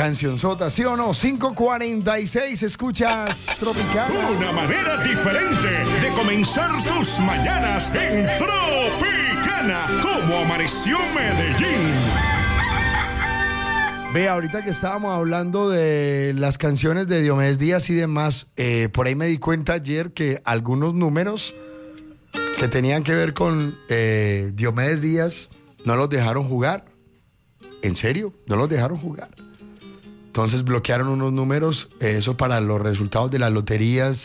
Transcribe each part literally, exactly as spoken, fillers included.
Canción sota, ¿sí o no? cinco cuarenta y seis, escuchas Tropicana. Una manera diferente de comenzar tus mañanas en Tropicana. Como amaneció Medellín. Ve, ahorita que estábamos hablando de las canciones de Diomedes Díaz y demás, eh, por ahí me di cuenta ayer que algunos números que tenían que ver con eh, Diomedes Díaz no los dejaron jugar. ¿En serio? No los dejaron jugar. Entonces bloquearon unos números, eh, eso para los resultados de las loterías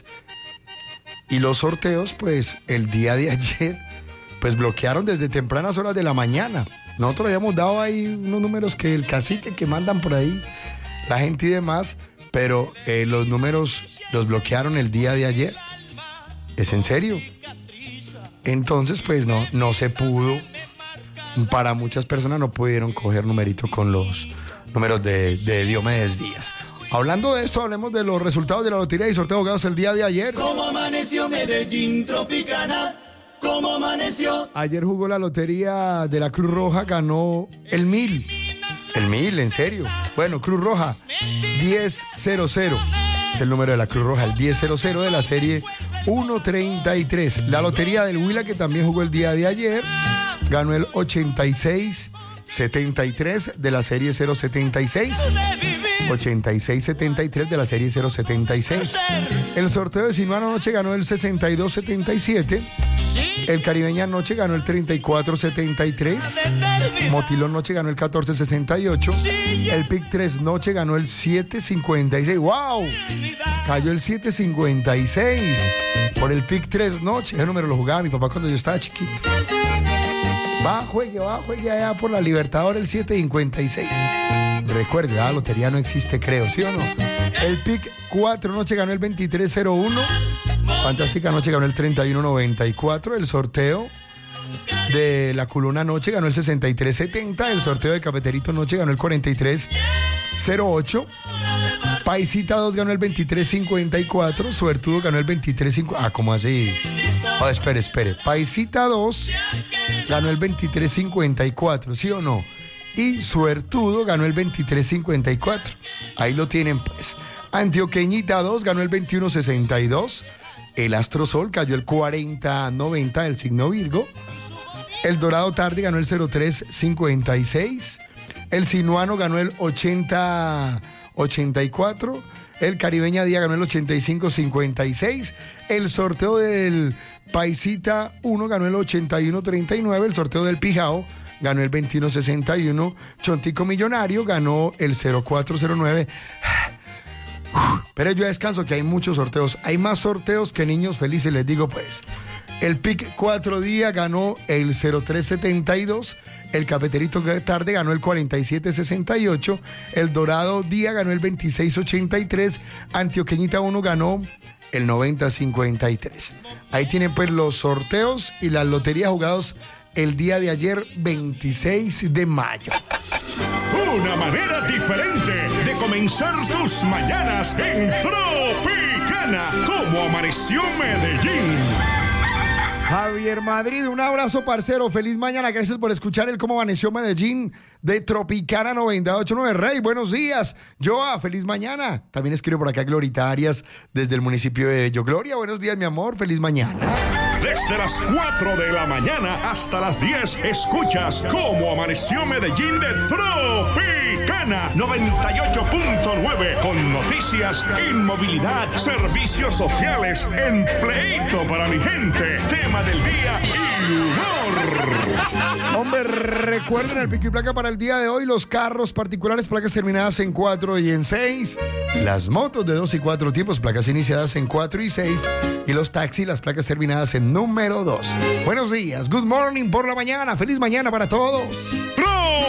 y los sorteos, pues el día de ayer, pues bloquearon desde tempranas horas de la mañana. Nosotros habíamos dado ahí unos números que el cacique que mandan por ahí, la gente y demás, pero eh, los números los bloquearon el día de ayer. ¿Es en serio? Entonces, pues no, no se pudo. Para muchas personas no pudieron coger numerito con los números de, de Diomedes Díaz. Hablando de esto, hablemos de los resultados de la lotería y sorteo de jugados el día de ayer. ¿Cómo amaneció Medellín Tropicana? ¿Cómo amaneció? Ayer jugó la lotería de la Cruz Roja, ganó el mil. El mil, en serio. Bueno, Cruz Roja, diez cero cero. Es el número de la Cruz Roja, el diez cero cero de la serie ciento treinta y tres. La lotería del Huila, que también jugó el día de ayer, ganó el ochenta y seis setenta y tres de la serie cero setenta y seis. ochenta y seis setenta y tres de la serie cero setenta y seis. El sorteo de Sinuano anoche ganó el sesenta y dos setenta y siete. El Caribeña anoche ganó el treinta y cuatro setenta y tres. Motilón noche ganó el catorce sesenta y ocho. El Pic tres noche ganó el siete cincuenta y seis. ¡Wow! Cayó el siete cincuenta y seis por el Pic tres noche. Ese número lo jugaba mi papá cuando yo estaba chiquito. Va, juegue, va, juegue allá por la Libertadores el siete cincuenta y seis. Recuerde, la lotería no existe, creo, ¿sí o no? El Pic cuatro noche ganó el veintitrés cero uno. Fantástica noche ganó el treinta y uno noventa y cuatro. El sorteo de la Culona noche ganó el sesenta y tres setenta. El sorteo de Cafeterito noche ganó el cuarenta y tres cero ocho. Paisita dos ganó el veintitrés cincuenta y cuatro. Suertudo ganó el veintitrés cincuenta. Ah, ¿cómo así? Oh, espere, espere. Paisita dos ganó el veintitrés cincuenta y cuatro, ¿sí o no? Y Suertudo ganó el veintitrés cincuenta y cuatro. Ahí lo tienen, pues. Antioqueñita dos ganó el veintiuno sesenta y dos. El Astrosol cayó el cuarenta noventa del signo Virgo. El Dorado Tarde ganó el cero tres cincuenta y seis. El Sinuano ganó el ochenta ochenta y cuatro. El Caribeña Día ganó el ochenta y cinco cincuenta y seis. El sorteo del Paisita uno ganó el ochenta y uno treinta y nueve. El sorteo del Pijao ganó el veintiuno sesenta y uno. Chontico Millonario ganó el cero cuatro cero nueve. Pero yo descanso que hay muchos sorteos. Hay más sorteos que niños felices, les digo pues. El Pic cuatro Día ganó el cero tres setenta y dos. El Cafeterito Tarde ganó el cuarenta y siete sesenta y ocho. El Dorado Día ganó el veintiséis ochenta y tres. Antioqueñita uno ganó el noventa cincuenta y tres. Ahí tienen pues los sorteos y las loterías jugados el día de ayer, veintiséis de mayo. Una manera diferente de comenzar tus mañanas en Tropicana. Como amaneció Medellín. Javier Madrid, un abrazo, parcero. Feliz mañana. Gracias por escuchar el Cómo Amaneció Medellín de Tropicana noventa y ocho punto nueve. Rey, buenos días. Joa, feliz mañana. También escribo por acá Glorita Arias desde el municipio de Bello. Gloria, buenos días, mi amor. Feliz mañana. Desde las cuatro de la mañana hasta las diez, escuchas Cómo Amaneció Medellín de Tropicana noventa y ocho punto nueve, con noticias, inmovilidad, servicios sociales, empleito para mi gente, tema del día y humor. Hombre, recuerden el pico y placa para el día de hoy: los carros particulares, placas terminadas en cuatro y en seis, las motos de dos y cuatro tiempos, placas iniciadas en cuatro y seis, y los taxis, las placas terminadas en número dos. Buenos días, good morning por la mañana, feliz mañana para todos.